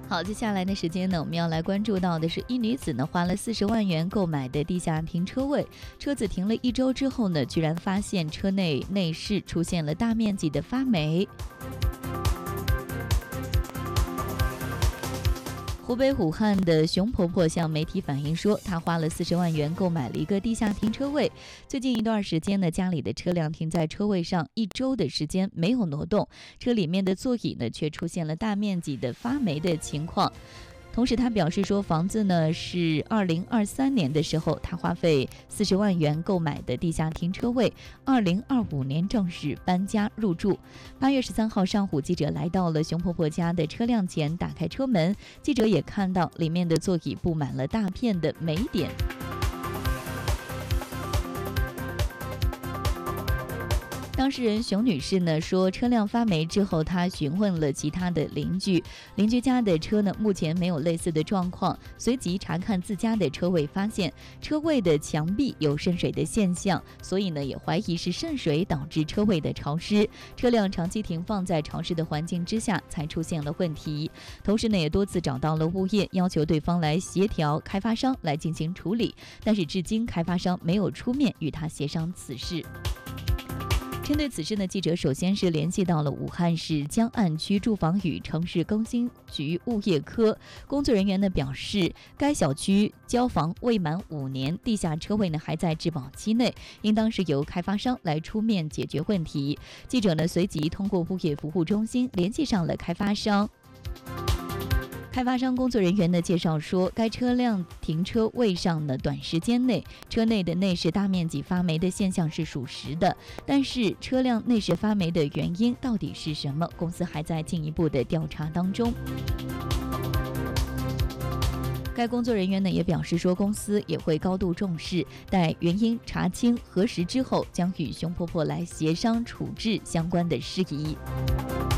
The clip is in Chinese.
好，接下来的时间呢，我们要来关注到的是一女子呢花了40万元购买的地下停车位，车子停了1周之后呢，居然发现车内内饰出现了大面积的发霉。湖北武汉的熊婆婆向媒体反映说，她花了40万元购买了一个地下停车位。最近一段时间呢，家里的车辆停在车位上1周的时间没有挪动，车里面的座椅呢却出现了大面积的发霉的情况。同时，他表示说，房子呢是2023年的时候，他花费40万元购买的地下停车位，2025年正式搬家入住。8月13号上午，记者来到了熊婆婆家的车辆前，打开车门，记者也看到里面的座椅布满了大片的霉点。当事人熊女士呢说，车辆发霉之后，她询问了其他的邻居家的车呢目前没有类似的状况，随即查看自家的车位，发现车位的墙壁有渗水的现象，所以呢也怀疑是渗水导致车位的潮湿，车辆长期停放在潮湿的环境之下才出现了问题。同时呢也多次找到了物业，要求对方来协调开发商来进行处理，但是至今开发商没有出面与他协商此事。针对此事呢，记者首先是联系到了武汉市江岸区住房与城市更新局物业科工作人员呢，表示该小区交房未满5年，地下车位呢还在质保期内，应当是由开发商来出面解决问题。记者呢随即通过物业服务中心联系上了开发商。开发商工作人员的介绍说，该车辆停车位上呢，短时间内车内的内饰大面积发霉的现象是属实的，但是车辆内饰发霉的原因到底是什么，公司还在进一步的调查当中。该工作人员呢也表示说，公司也会高度重视，待原因查清核实之后，将与熊婆婆来协商处置相关的事宜。